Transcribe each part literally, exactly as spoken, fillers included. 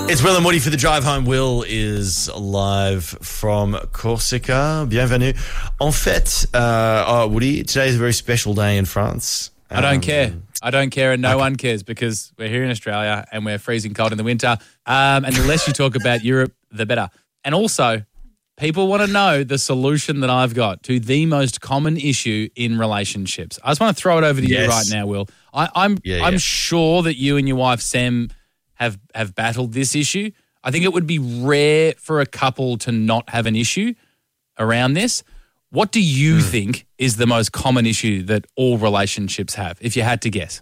It's Will and Woody for the drive home. Will is live from Corsica. Bienvenue. En fait, uh, oh, Woody, today is a very special day in France. I don't Um, care. I don't care and no okay. one cares because we're here in Australia and we're freezing cold in the winter. Um, and the less you talk about Europe, the better. And also, people want to know the solution that I've got to the most common issue in relationships. I just want to throw it over to Yes. you right now, Will. I, I'm Yeah, I'm yeah. sure that you and your wife, Sam, have, have battled this issue. I think it would be rare for a couple to not have an issue around this. What do you Hmm. think is the most common issue that all relationships have, if you had to guess?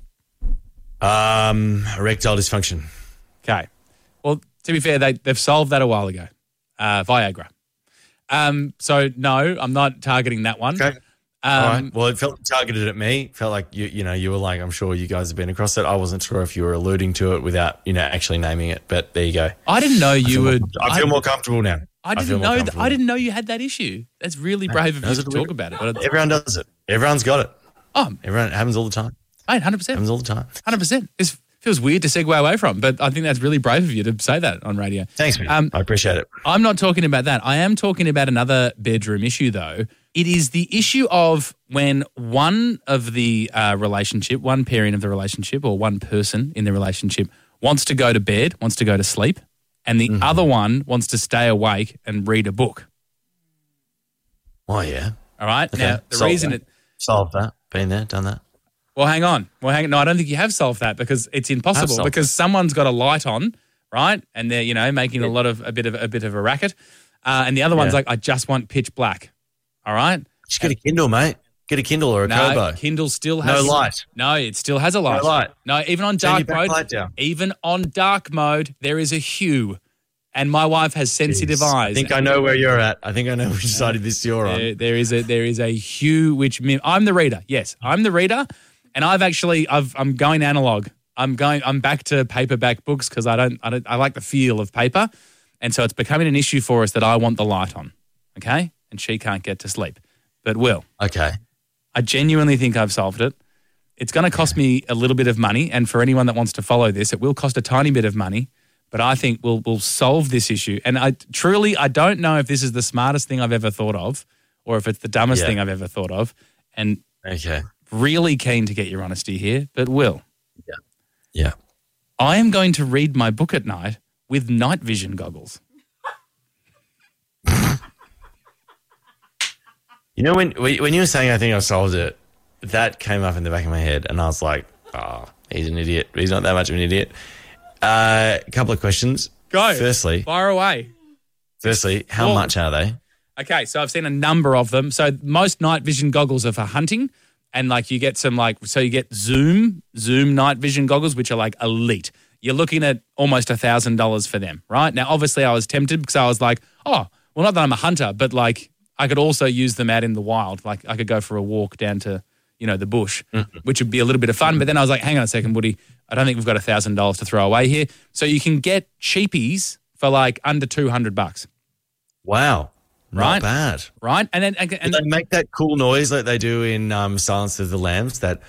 Um, erectile dysfunction. Okay. Well, to be fair, they, they've solved that a while ago. Uh, Viagra. Um, so, no, I'm not targeting that one. Okay. Um, All right. Well, it felt targeted at me. Felt like you, you know, you were like, I'm sure you guys have been across it. I wasn't sure if you were alluding to it without, you know, actually naming it. But there you go. I didn't know I you feel more would. comfortable- I feel more comfortable now. I feel didn't more know. That, comfortable. I didn't know you had that issue. That's really brave of you Those to are the talk weird- about it. But it's, Everyone does it. Everyone's got it. oh, Everyone, it happens all the time. mate, one hundred percent. Happens all the time. one hundred percent. This feels weird to segue away from, but I think that's really brave of you to say that on radio. Thanks, man. Um, I appreciate it. I'm not talking about that. I am talking about another bedroom issue, though. It is the issue of when one of the uh, relationship, one parent of the relationship or one person in the relationship wants to go to bed, wants to go to sleep, and the Mm-hmm. other one wants to stay awake and read a book. Oh, yeah. All right? Okay. Now, the Solve reason that. it... Solved that. Been there, done that. Well, hang on. Well, hang No, I don't think you have solved that because it's impossible solved because someone's got a light on, right? And they're, you know, making a lot of, a bit of, a bit of a racket. Uh, and the other one's Yeah. like, I just want pitch black. All right? Just get a Kindle, mate. Get a Kindle or a No, Kobo. Kindle still has No light. No, it still has a light. No light. No, even on Turn your dark back mode. light down. Even on dark mode, there is a hue, and my wife has sensitive Jeez. eyes. I think I know where you're at. I think I know which side of this you're on. There, there is a there is a hue which mim- I'm the reader. Yes, I'm the reader, and I've actually I've I'm going analog. I'm going I'm back to paperback books because I don't I don't I like the feel of paper, and so it's becoming an issue for us that I want the light on. Okay, and she can't get to sleep, but will. Okay. I genuinely think I've solved it. It's going to cost me a little bit of money, and for anyone that wants to follow this, it will cost a tiny bit of money, but I think we'll we'll solve this issue. And I truly, I don't know if this is the smartest thing I've ever thought of or if it's the dumbest Yeah. thing I've ever thought of, and Okay. really keen to get your honesty here, but Will, Yeah. I am going to read my book at night with night vision goggles. You know, when when you were saying I think I solved it, that came up in the back of my head, and I was like, oh, he's an idiot. He's not that much of an idiot. Uh, a couple of questions. Go. Firstly, Fire away. firstly, how Well- much are they? Okay, so I've seen a number of them. So most night vision goggles are for hunting, and like you get some like so you get Zoom Zoom night vision goggles, which are like elite. You're looking at almost a thousand dollars for them, right? Now, obviously, I was tempted because I was like, oh, well, not that I'm a hunter, but like I could also use them out in the wild. Like I could go for a walk down to you know the bush, which would be a little bit of fun. But then I was like, hang on a second, Woody, I don't think we've got a thousand dollars to throw away here. So you can get cheapies for like under two hundred bucks. Wow. Right. Not bad. Right, and then and, Do and they make that cool noise like they do in um, Silence of the Lambs? That,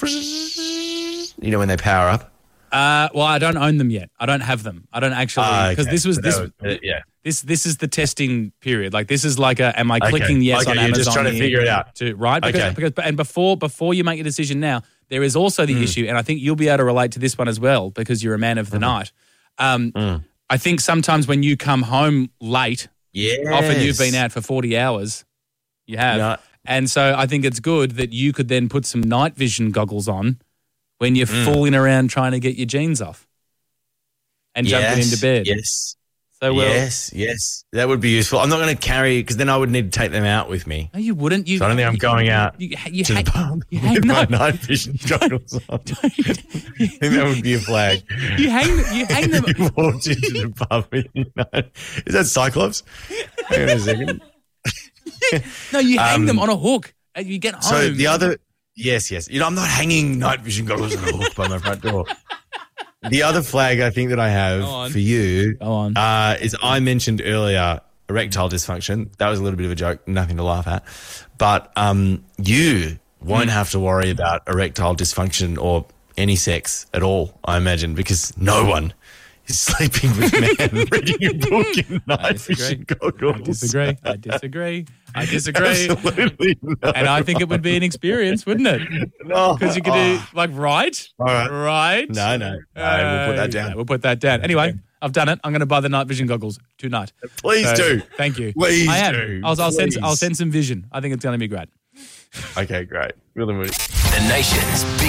you know, when they power up? uh, well, I don't own them yet. I don't have them. I don't actually Ah, because okay. this was So this that was- uh, yeah. this this is the testing period. Like this is like a am I Okay. clicking yes Okay, on you're Amazon? just trying to here figure it out. to right? Because, Okay. because and before before you make a decision now, there is also the Mm. issue, and I think you'll be able to relate to this one as well because you're a man of the Mm-hmm. night. Um, Mm. I think sometimes when you come home late, Yes. often you've been out for forty hours. You have. Yeah. And so I think it's good that you could then put some night vision goggles on when you're Mm. fooling around trying to get your jeans off and jumping Yes, into bed. Yes. So well, yes, yes. That would be useful. I'm not going to carry, because then I would need to take them out with me. no, you wouldn't. You, So I don't think I'm you- going out You, you, to hang, the pub you hang, with no, my night vision goggles on. I think that would be a flag. you hang, you hang them. You walked into the pub with your night. Is that Cyclops? Hang on a second. No, you hang Um, them on a hook. And you get home. So the other, yes, yes. You know, I'm not hanging night vision goggles on a hook by my front door. The other flag I think that I have Go on. for you Go on. Uh, is I mentioned earlier erectile dysfunction. That was a little bit of a joke, nothing to laugh at. But um, you won't have to worry about erectile dysfunction or any sex at all, I imagine, because no one sleeping with men reading a book in I night disagree. vision goggles. I disagree. I disagree. I disagree. Absolutely not. And I think it would be an experience, wouldn't it? No. Because you could do, like, right? All right. Right? No, no. No, we'll put that down. Uh, we'll put that down. Anyway, I've done it. I'm going to buy the night vision goggles tonight. Please So, do. Thank you. Please I am. do. I'll, I'll, send, Please. I'll send some vision. I think it's going to be great. Okay, great. Really, really. The nation's